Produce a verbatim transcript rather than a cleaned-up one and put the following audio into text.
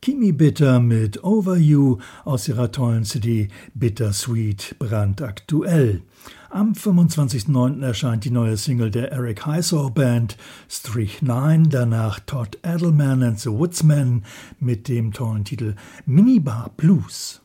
Kimi Bitter mit Over You aus ihrer tollen C D Bittersweet brandaktuell. Am fünfundzwanzigsten neunten erscheint die neue Single der Eric Highsore Band Strychnine, danach Todd Edelman and the Woodsmen mit dem tollen Titel Minibar Blues.